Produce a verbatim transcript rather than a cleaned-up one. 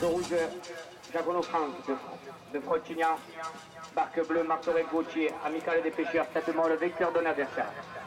Feu rouge, Jagono Franck de, de Frontignan. Barque bleue, Martoré Gauthier, amical des pêcheurs, traitement le vecteur d'un adversaire.